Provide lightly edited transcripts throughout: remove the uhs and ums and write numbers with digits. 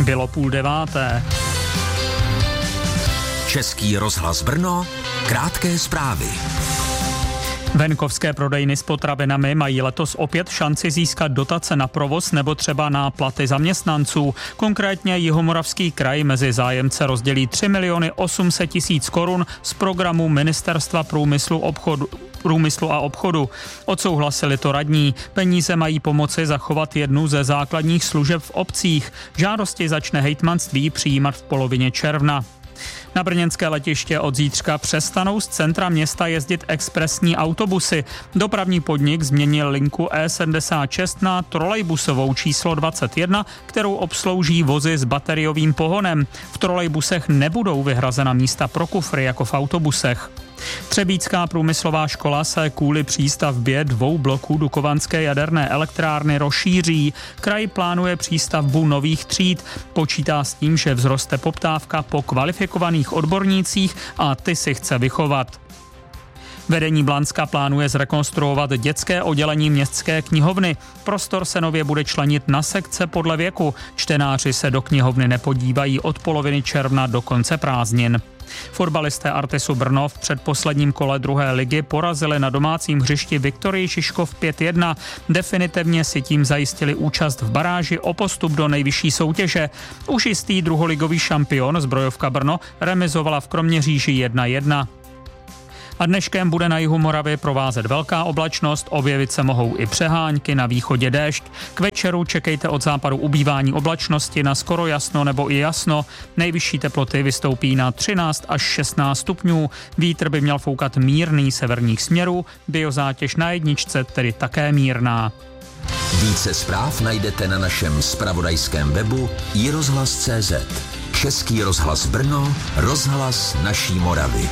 Bylo 8:30. Český rozhlas Brno, krátké zprávy. Venkovské prodejny s potravinami mají letos opět šanci získat dotace na provoz nebo třeba na platy zaměstnanců. Konkrétně Jihomoravský kraj mezi zájemce rozdělí 3 800 000 korun z programu Ministerstva průmyslu a obchodu. Odsouhlasili to radní. Peníze mají pomoci zachovat jednu ze základních služeb v obcích. Žádosti začne hejtmanství přijímat v polovině června. Na brněnské letiště od zítřka přestanou z centra města jezdit expresní autobusy. Dopravní podnik změnil linku E76 na trolejbusovou číslo 21, kterou obslouží vozy s bateriovým pohonem. V trolejbusech nebudou vyhrazena místa pro kufry jako v autobusech. Třebíčská průmyslová škola se kvůli přístavbě 2 bloků Dukovanské jaderné elektrárny rozšíří. Kraj plánuje přístavbu nových tříd. Počítá s tím, že vzroste poptávka po kvalifikovaných odbornících a ty si chce vychovat. Vedení Blanska plánuje zrekonstruovat dětské oddělení městské knihovny. Prostor se nově bude členit na sekce podle věku. Čtenáři se do knihovny nepodívají od poloviny června do konce prázdnin. Fotbalisté Artisu Brno v předposledním kole 2. ligy porazili na domácím hřišti Viktorii Šiškov 5-1. Definitivně si tím zajistili účast v baráži o postup do nejvyšší soutěže. Už jistý druholigový šampion Zbrojovka Brno remizovala v Kroměříži 1-1. A dneškem bude na jihu Moravy provázet velká oblačnost, objevit se mohou i přehánky, na východě déšť. K večeru čekejte od západu ubývání oblačnosti na skoro jasno nebo i jasno. Nejvyšší teploty vystoupí na 13 až 16 stupňů. Vítr by měl foukat mírný severních směrů, biozátěž na jedničce tedy také mírná. Více zpráv najdete na našem zpravodajském webu iRozhlas.cz. Český rozhlas Brno, rozhlas naší Moravy.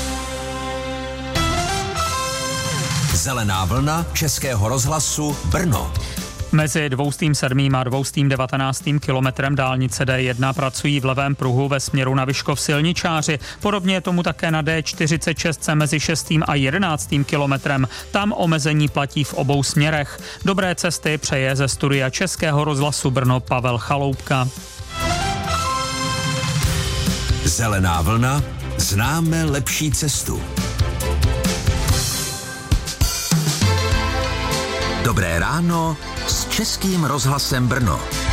Zelená vlna Českého rozhlasu Brno. Mezi 207. a 219. kilometrem dálnice D1 pracují v levém pruhu ve směru na Vyškov silničáři. Podobně je tomu také na D46 mezi 6. a 11. kilometrem. Tam omezení platí v obou směrech. Dobré cesty přeje ze studia Českého rozhlasu Brno Pavel Chaloupka. Zelená vlna, známe lepší cestu. Dobré ráno s Českým rozhlasem Brno.